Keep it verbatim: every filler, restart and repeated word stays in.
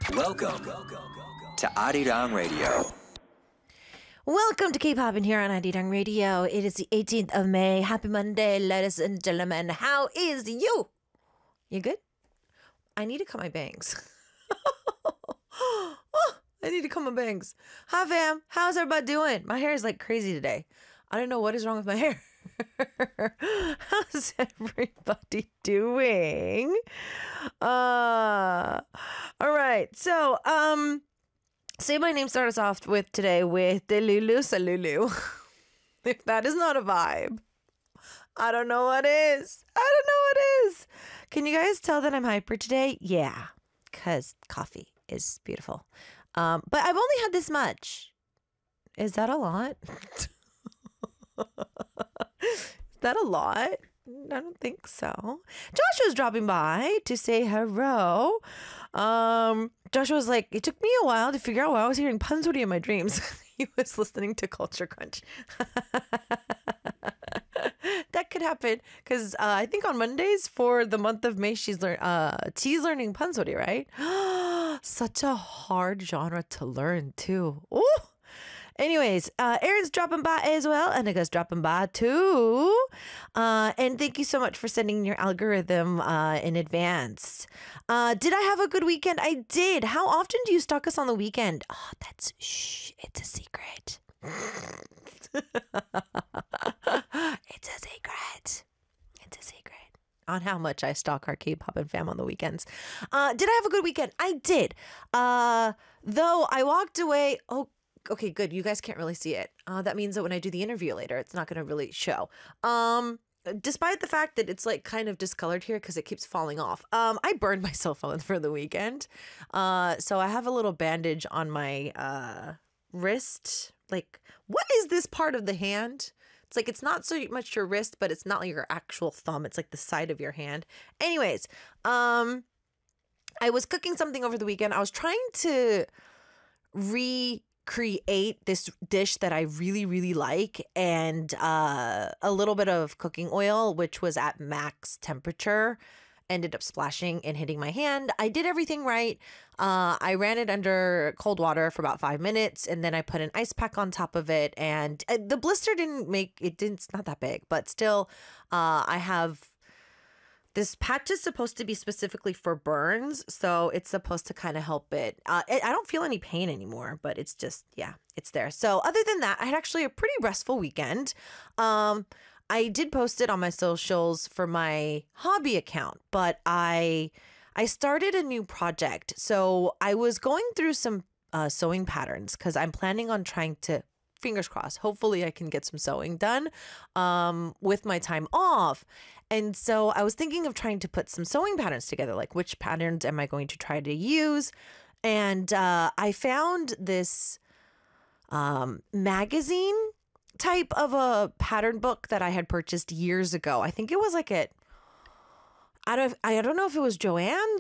Welcome to Arirang Radio. Welcome to K-Pop in here on Arirang Radio. It is the eighteenth of May. Happy Monday, ladies and gentlemen. How is you? You good? I need to cut my bangs. Oh, I need to cut my bangs. Hi, fam. How's everybody doing? My hair is like crazy today. I don't know what is wrong with my hair. How's everybody doing? Uh, all right. So, um, say my name starts off with today with Delulu Salulu. If that is not a vibe, I don't know what is. I don't know what is. Can you guys tell that I'm hyper today? Yeah, because coffee is beautiful. Um, but I've only had this much. Is that a lot? Is that a lot? I don't think so. Joshua's dropping by to say hello. Um, Joshua was like, it took me a while to figure out why I was hearing pansori in my dreams. He was listening to Culture Crunch. That could happen because uh, I think on Mondays for the month of May, she's learn uh T's learning pansori, right? Such a hard genre to learn too. Ooh. Anyways, uh, Aaron's dropping by as well. Anika's dropping by too. Uh, and thank you so much for sending your algorithm uh, in advance. Uh, did I have a good weekend? I did. How often do you stalk us on the weekend? Oh, that's, shh, it's a secret. It's a secret. It's a secret. On how much I stalk our K-pop and fam on the weekends. Uh, did I have a good weekend? I did. Uh, though I walked away. Oh, okay, good. You guys can't really see it. Uh, that means that when I do the interview later, it's not going to really show. Um, despite the fact that it's like kind of discolored here because it keeps falling off. Um, I burned my cell phone for the weekend. Uh, so I have a little bandage on my uh, wrist. Like, what is this part of the hand? It's like, it's not so much your wrist, but it's not like your actual thumb. It's like the side of your hand. Anyways, um, I was cooking something over the weekend. I was trying to recreate this dish that I really, really like, and uh, a little bit of cooking oil, which was at max temperature, ended up splashing and hitting my hand. I did everything right. Uh, I ran it under cold water for about five minutes, and then I put an ice pack on top of it. And uh, the blister didn't make it. Didn't. It's not that big, but still, uh, I have. This patch is supposed to be specifically for burns, so it's supposed to kind of help it. Uh, I I don't feel any pain anymore, but it's just, yeah, it's there. So other than that, I had actually a pretty restful weekend. Um, I did post it on my socials for my hobby account, but I I started a new project. So I was going through some uh, sewing patterns because I'm planning on trying to, fingers crossed, hopefully I can get some sewing done um, with my time off. And so I was thinking of trying to put some sewing patterns together, like which patterns am I going to try to use? And uh, I found this um, magazine type of a pattern book that I had purchased years ago. I think it was like at, I don't, I don't know if it was Joann's